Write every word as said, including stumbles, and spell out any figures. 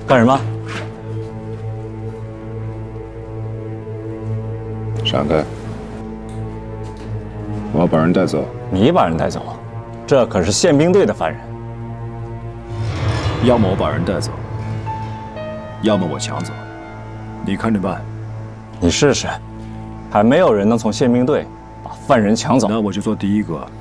干什么？ 闪开！我要把人带走。 你把人带走？这可是宪兵队的犯人。 要么我把人带走，要么我抢走，你看着办。 你试试，还没有人能从宪兵队把犯人抢走。 那我就做第一个。